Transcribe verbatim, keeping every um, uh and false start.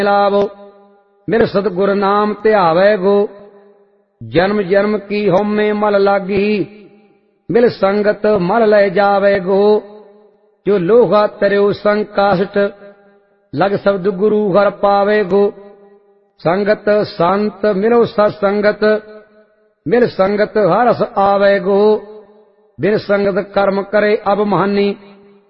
ਲਾਵੋ। मेरे सतगुर नाम ध्यावै गो, जन्म जन्म की होमे मल लागी। मिल संगत मल ले जावे गो, जो लोहा तरियो संकाष्ट लग शब्द गुरु घर पावे गो। संगत संत मिलो सत्संगत, मिल संगत हरस आवे गो। बिन संगत कर्म करे अब महानी,